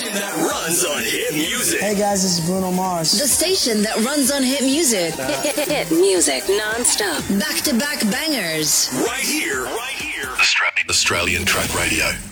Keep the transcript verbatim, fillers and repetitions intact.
station that runs on hit music. Hey guys, this is Bruno Mars. The station that runs on hit music. Hit, hit, hit music non-stop. Back-to-back bangers. Right here, right here. Australian, Australian Track Radio.